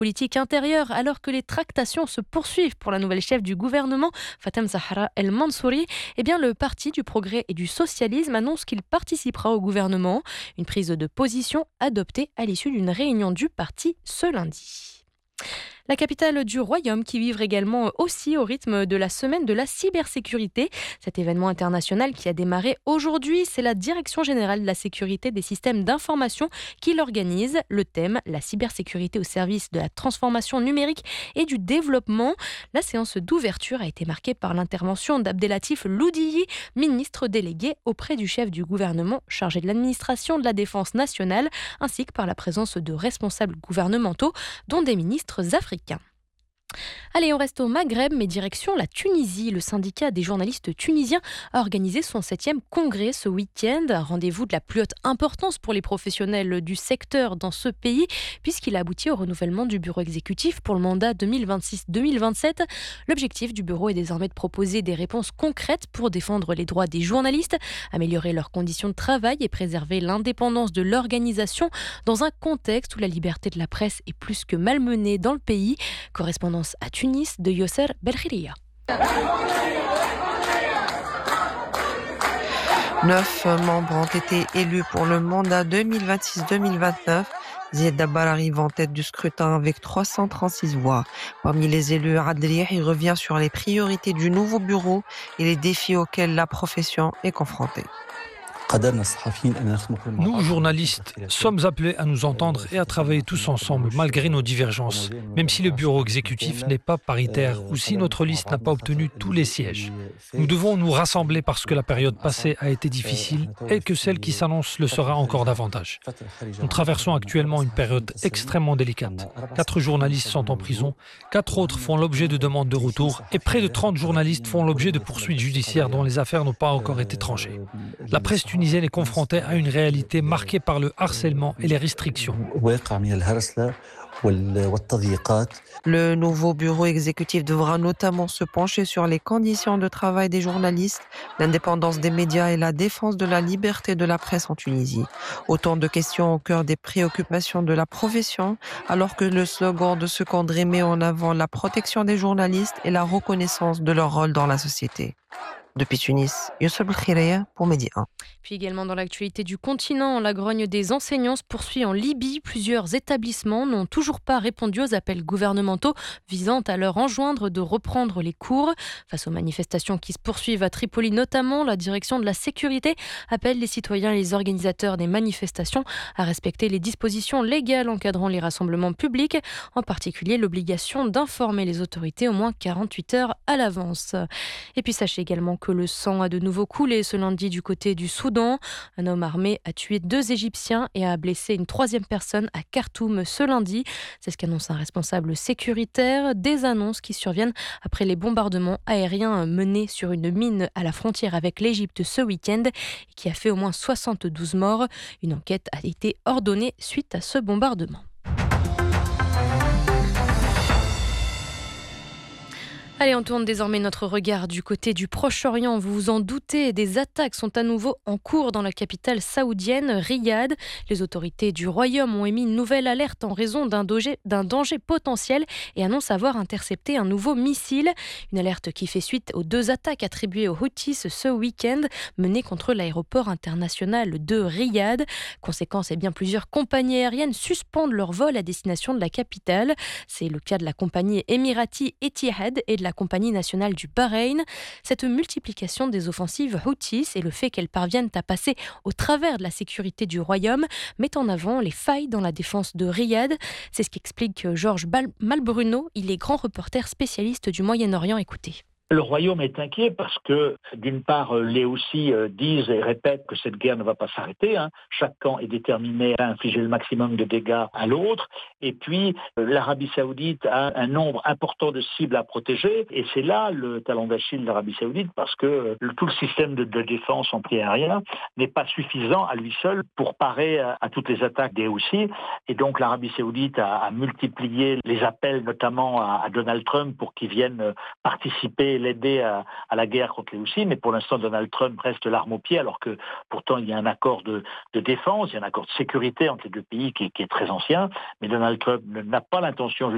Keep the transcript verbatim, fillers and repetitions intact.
Politique intérieure, alors que les tractations se poursuivent pour la nouvelle chef du gouvernement, Fatem Zahra El Mansouri, eh bien le Parti du Progrès et du Socialisme annonce qu'il participera au gouvernement. Une prise de position adoptée à l'issue d'une réunion du parti ce lundi. La capitale du Royaume qui vivre également aussi au rythme de la semaine de la cybersécurité. Cet événement international qui a démarré aujourd'hui, c'est la Direction générale de la sécurité des systèmes d'information qui l'organise. Le thème, la cybersécurité au service de la transformation numérique et du développement. La séance d'ouverture a été marquée par l'intervention d'Abdelatif Loudiyi, ministre délégué auprès du chef du gouvernement chargé de l'administration de la défense nationale, ainsi que par la présence de responsables gouvernementaux, dont des ministres africains. Allez, on reste au Maghreb, mais direction la Tunisie. Le syndicat des journalistes tunisiens a organisé son septième congrès ce week-end. Un rendez-vous de la plus haute importance pour les professionnels du secteur dans ce pays, puisqu'il a abouti au renouvellement du bureau exécutif pour le mandat deux mille vingt-six deux mille vingt-sept. L'objectif du bureau est désormais de proposer des réponses concrètes pour défendre les droits des journalistes, améliorer leurs conditions de travail et préserver l'indépendance de l'organisation dans un contexte où la liberté de la presse est plus que malmenée dans le pays. Correspondance à Tunis de Yosser Belkhiria. Neuf membres ont été élus pour le mandat deux mille vingt-six deux mille vingt-neuf. Zied Dabbal arrive en tête du scrutin avec trois cent trente-six voix. Parmi les élus, Adlieh il revient sur les priorités du nouveau bureau et les défis auxquels la profession est confrontée. Nous, journalistes, sommes appelés à nous entendre et à travailler tous ensemble, malgré nos divergences, même si le bureau exécutif n'est pas paritaire ou si notre liste n'a pas obtenu tous les sièges. Nous devons nous rassembler parce que la période passée a été difficile et que celle qui s'annonce le sera encore davantage. Nous traversons actuellement une période extrêmement délicate. Quatre journalistes sont en prison, quatre autres font l'objet de demandes de retour et près de trente journalistes font l'objet de poursuites judiciaires dont les affaires n'ont pas encore été tranchées. La presse tunisienne est confrontée à une réalité marquée par le harcèlement et les restrictions. Le nouveau bureau exécutif devra notamment se pencher sur les conditions de travail des journalistes, l'indépendance des médias et la défense de la liberté de la presse en Tunisie. Autant de questions au cœur des préoccupations de la profession, alors que le slogan de ce congrès met en avant la protection des journalistes et la reconnaissance de leur rôle dans la société. Depuis Tunis, Youssef Belkhiria pour Medi un. Puis également dans l'actualité du continent, la grogne des enseignants se poursuit en Libye. Plusieurs établissements n'ont toujours pas répondu aux appels gouvernementaux visant à leur enjoindre de reprendre les cours. Face aux manifestations qui se poursuivent à Tripoli notamment, la direction de la sécurité appelle les citoyens et les organisateurs des manifestations à respecter les dispositions légales encadrant les rassemblements publics, en particulier l'obligation d'informer les autorités au moins quarante-huit heures à l'avance. Et puis sachez également que le sang a de nouveau coulé ce lundi du côté du Soudan. Un homme armé a tué deux Égyptiens et a blessé une troisième personne à Khartoum ce lundi. C'est ce qu'annonce un responsable sécuritaire. Des annonces qui surviennent après les bombardements aériens menés sur une mine à la frontière avec l'Égypte ce week-end et qui a fait au moins soixante-douze morts. Une enquête a été ordonnée suite à ce bombardement. Allez, on tourne désormais notre regard du côté du Proche-Orient. Vous vous en doutez, des attaques sont à nouveau en cours dans la capitale saoudienne, Riyad. Les autorités du Royaume ont émis une nouvelle alerte en raison d'un danger, d'un danger potentiel et annoncent avoir intercepté un nouveau missile. Une alerte qui fait suite aux deux attaques attribuées aux Houthis ce week-end, menées contre l'aéroport international de Riyad. Conséquence, eh bien, plusieurs compagnies aériennes suspendent leur vol à destination de la capitale. C'est le cas de la compagnie émirati Etihad et de la compagnie nationale du Bahreïn. Cette multiplication des offensives Houthis et le fait qu'elles parviennent à passer au travers de la sécurité du Royaume met en avant les failles dans la défense de Riyad. C'est ce qu'explique Georges Malbruno. Il est grand reporter spécialiste du Moyen-Orient. Écoutez. Le Royaume est inquiet parce que, d'une part, les Houthis disent et répètent que cette guerre ne va pas s'arrêter. Hein. Chaque camp est déterminé à infliger le maximum de dégâts à l'autre. Et puis, l'Arabie Saoudite a un nombre important de cibles à protéger. Et c'est là le talon d'Achille de l'Arabie Saoudite parce que tout le système de, de défense anti-aérien n'est pas suffisant à lui seul pour parer à, à toutes les attaques des Houthis. Et donc, l'Arabie Saoudite a, a multiplié les appels, notamment à, à Donald Trump, pour qu'il vienne participer l'aider à, à la guerre contre les Houthis, mais pour l'instant Donald Trump reste l'arme au pied, alors que pourtant il y a un accord de, de défense, il y a un accord de sécurité entre les deux pays qui, qui est très ancien, mais Donald Trump n'a pas l'intention